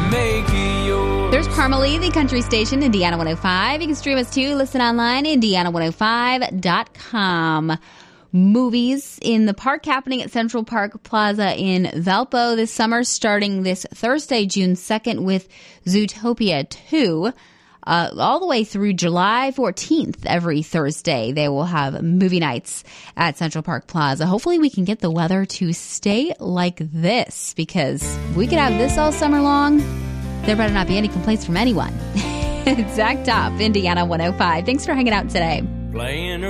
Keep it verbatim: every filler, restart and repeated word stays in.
make it yours. There's Parmalee, the country station, Indiana one oh five. You can stream us too. Listen online, indiana one oh five dot com. Movies in the park happening at Central Park Plaza in Valpo this summer, starting this Thursday, June second, with Zootopia two. Uh, all the way through July fourteenth, every Thursday, they will have movie nights at Central Park Plaza. Hopefully we can get the weather to stay like this, because we could have this all summer long. There better not be any complaints from anyone. Zach Top, Indiana one oh five. Thanks for hanging out today. Playing